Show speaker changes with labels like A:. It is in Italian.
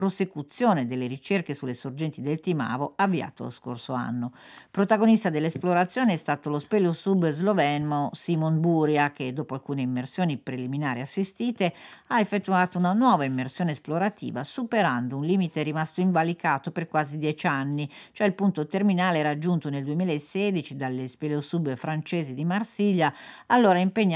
A: prosecuzione delle ricerche sulle sorgenti del Timavo avviato lo scorso anno. Protagonista dell'esplorazione è stato lo speleosub sloveno Simon Buria, che dopo alcune immersioni preliminari assistite ha effettuato una nuova immersione esplorativa superando un limite rimasto invalicato per quasi 10 anni, cioè il punto terminale raggiunto nel 2016 dalle speleosub francesi di Marsiglia, allora impegnate